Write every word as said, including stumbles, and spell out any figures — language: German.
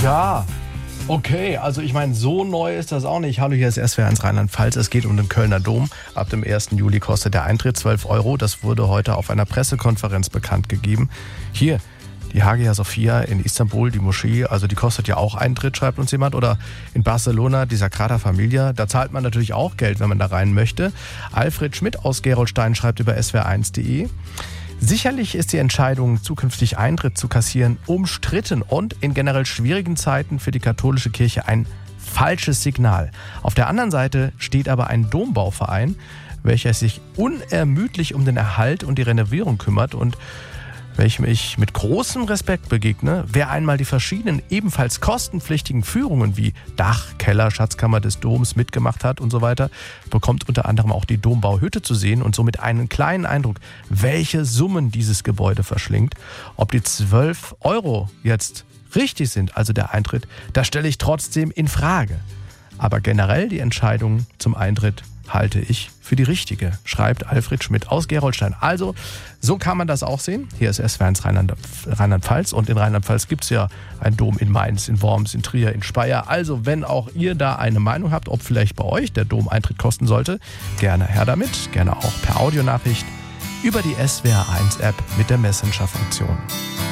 Ja, okay, also ich meine, so neu ist das auch nicht. Hallo, hier ist S W R eins Rheinland-Pfalz. Es geht um den Kölner Dom. Ab dem ersten Juli kostet der Eintritt zwölf Euro. Das wurde heute auf einer Pressekonferenz bekannt gegeben. Hier, die Hagia Sophia in Istanbul, die Moschee, also die kostet ja auch Eintritt, schreibt uns jemand. Oder in Barcelona, die Sagrada Familia, da zahlt man natürlich auch Geld, wenn man da rein möchte. Alfred Schmidt aus Gerolstein schreibt über S W R eins punkt de. Sicherlich ist die Entscheidung, zukünftig Eintritt zu kassieren, umstritten und in generell schwierigen Zeiten für die katholische Kirche ein falsches Signal. Auf der anderen Seite steht aber ein Dombauverein, welcher sich unermüdlich um den Erhalt und die Renovierung kümmert und welchem ich mit großem Respekt begegne. Wer einmal die verschiedenen ebenfalls kostenpflichtigen Führungen wie Dach, Keller, Schatzkammer des Doms mitgemacht hat und so weiter, bekommt unter anderem auch die Dombauhütte zu sehen und somit einen kleinen Eindruck, welche Summen dieses Gebäude verschlingt. Ob die zwölf Euro jetzt richtig sind, also der Eintritt, das stelle ich trotzdem in Frage. Aber generell die Entscheidung zum Eintritt halte ich für die richtige, schreibt Alfred Schmidt aus Gerolstein. Also, so kann man das auch sehen. Hier ist S W R eins Rheinland, Rheinland-Pfalz und in Rheinland-Pfalz gibt es ja einen Dom in Mainz, in Worms, in Trier, in Speyer. Also, wenn auch ihr da eine Meinung habt, ob vielleicht bei euch der Dom Eintritt kosten sollte, gerne her damit, gerne auch per Audionachricht über die S W R eins App mit der Messenger-Funktion.